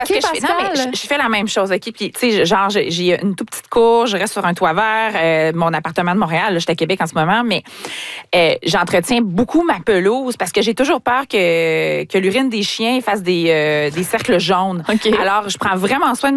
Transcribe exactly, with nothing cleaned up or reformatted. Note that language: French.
Parce que je fais, non, mais je, je fais la même chose, OK? Puis, tu sais, genre, j'ai, j'ai une toute petite cour, je reste sur un toit vert, euh, mon appartement de Montréal, là, je suis à Québec en ce moment, mais euh, j'entretiens beaucoup ma pelouse parce que j'ai toujours peur que, que l'urine des chiens fasse des, euh, des cercles jaunes. Okay. Alors, je prends vraiment soin de